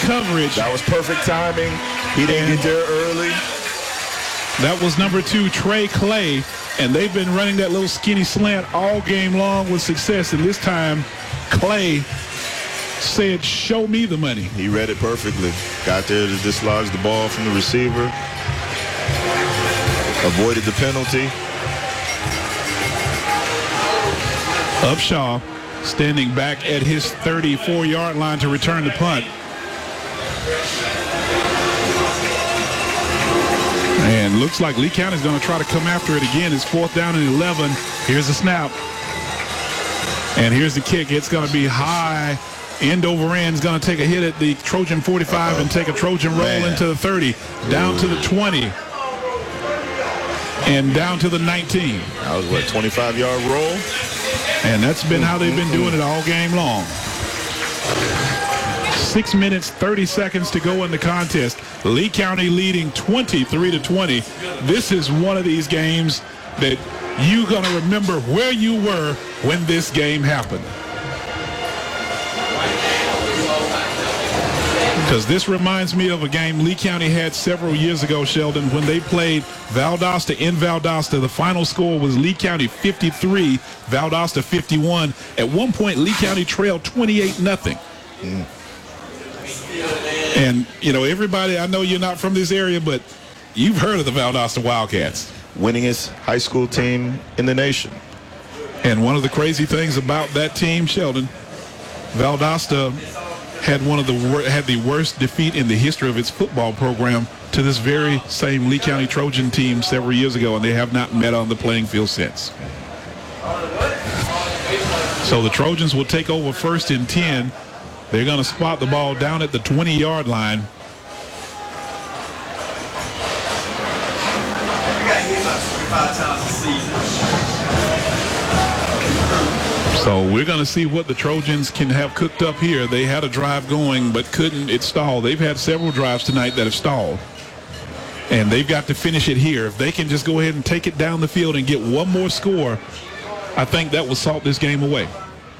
coverage. That was perfect timing. He didn't get there early. That was number 2, Trey Clay. And they've been running that little skinny slant all game long with success. And this time, Clay said, show me the money. He read it perfectly. Got there to dislodge the ball from the receiver. Avoided the penalty. Upshaw standing back at his 34-yard line to return the punt. And looks like Lee County is going to try to come after it again. It's 4th down and 11. Here's the snap. And here's the kick. It's going to be high. End over end is going to take a hit at the Trojan 45 and take a Trojan roll into the 30. Down to the 20. And down to the 19. That was, 25-yard roll? And that's been how they've been doing it all game long. 6 minutes, 30 seconds to go in the contest. Lee County leading 23-20. This is one of these games that you're going to remember where you were when this game happened. Because this reminds me of a game Lee County had several years ago, Sheldon, when they played Valdosta in Valdosta. The final score was Lee County 53, Valdosta 51. At one point, Lee County trailed 28-0. And, you know, everybody, I know you're not from this area, but you've heard of the Valdosta Wildcats. Winningest high school team in the nation. And one of the crazy things about that team, Sheldon, Valdosta had the worst defeat in the history of its football program to this very same Lee County Trojan team several years ago, and they have not met on the playing field since. So the Trojans will take over 1st and 10. They're going to spot the ball down at the 20-yard line. So we're going to see what the Trojans can have cooked up here. They had a drive going, but couldn't. It stalled. They've had several drives tonight that have stalled. And they've got to finish it here. If they can just go ahead and take it down the field and get one more score, I think that will salt this game away.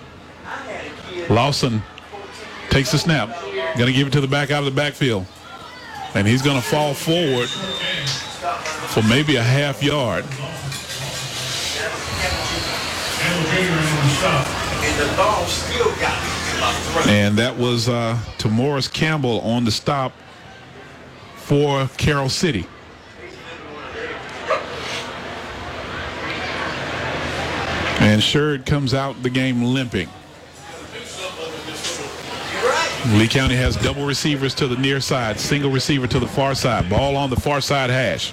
Lawson takes the snap. Going to give it to the back out of the backfield. And he's going to fall forward for maybe a half yard. And that was Tamoris Campbell on the stop for Carroll City. And Sherd comes out the game limping. Lee County has double receivers to the near side, single receiver to the far side. Ball on the far side hash.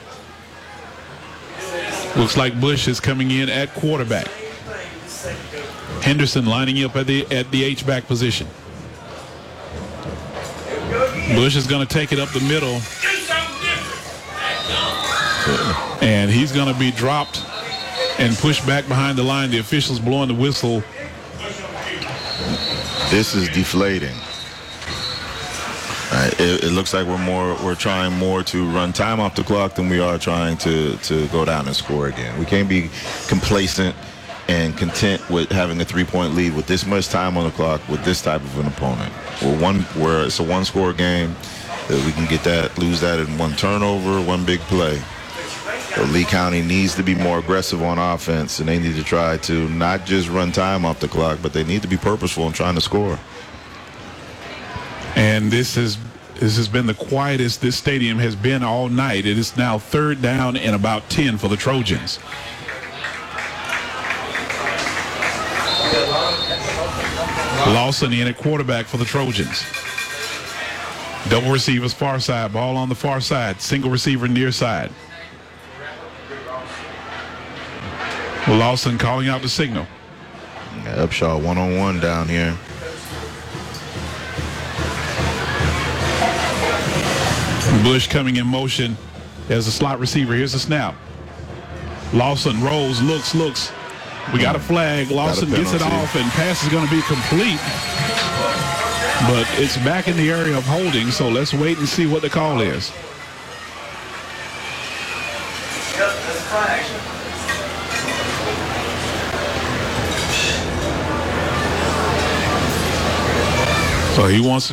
Looks like Bush is coming in at quarterback. Henderson lining up at the H-back position. Bush is going to take it up the middle. And he's going to be dropped and pushed back behind the line. The officials blowing the whistle. This is deflating. It looks like we're trying more to run time off the clock than we are trying to go down and score again. We can't be complacent and content with having a 3-point lead with this much time on the clock with this type of an opponent. Where it's a one-score game, that we can lose that in one turnover, one big play. So Lee County needs to be more aggressive on offense, and they need to try to not just run time off the clock, but they need to be purposeful in trying to score. And this has been the quietest this stadium has been all night. It is now 3rd down and about 10 for the Trojans. Lawson in at quarterback for the Trojans. Double receivers far side. Ball on the far side. Single receiver near side. Lawson calling out the signal. Upshaw one-on-one down here. Bush coming in motion as a slot receiver. Here's the snap. Lawson rolls, looks. We got a flag. Lawson gets it off, and pass is going to be complete. But it's back in the area of holding, so let's wait and see what the call is. So he wants to